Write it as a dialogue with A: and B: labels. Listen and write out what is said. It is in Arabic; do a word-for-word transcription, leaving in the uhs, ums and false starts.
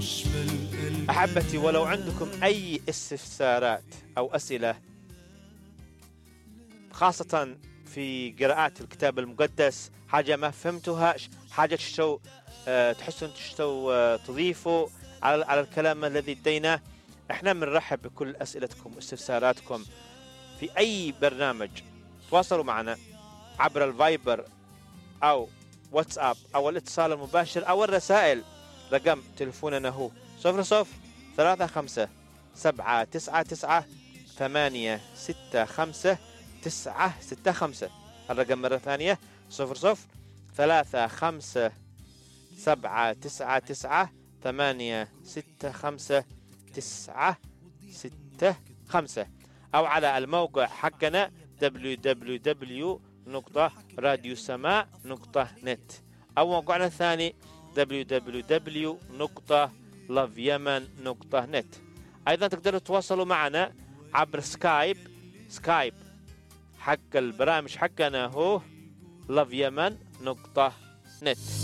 A: أحبتي، ولو عندكم أي استفسارات أو أسئلة خاصة في قراءات الكتاب المقدس، حاجة ما فهمتوها، حاجة تشتو أه تحسون تشتو أه تضيفوا على, على الكلام الذي اديناه، احنا بنرحب بكل أسئلتكم واستفساراتكم في أي برنامج. تواصلوا معنا عبر الفايبر أو واتساب أو الاتصال المباشر أو الرسائل. رقم تلفوننا هو صفر صفر ثلاثة خمسة سبعة تسعة تسعة ثمانية ستة خمسة تسعة ستة خمسة. الرقم مرة ثانية صفر صفر ثلاثة خمسة سبعة تسعة تسعة ثمانية ستة خمسة تسعة ستة خمسة، أو على الموقع حقنا دبليو دبليو دبليو نقطة راديو سماء نقطة نت، أو موقعنا الثاني دبليو دبليو دبليو نقطة لاف يمن نقطة نت. أيضا تقدروا تتواصلوا معنا عبر سكايب. سكايب حق البرامج حقنا هو لاف يمن نقطة نت.